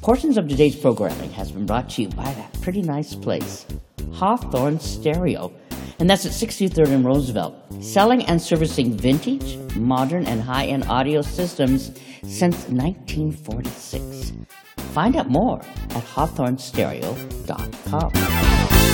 Portions of today's programming has been brought to you by that pretty nice place, Hawthorne Stereo. And that's at 63rd and Roosevelt, selling and servicing vintage, modern, and high-end audio systems since 1946. Find out more at hawthornestereo.com.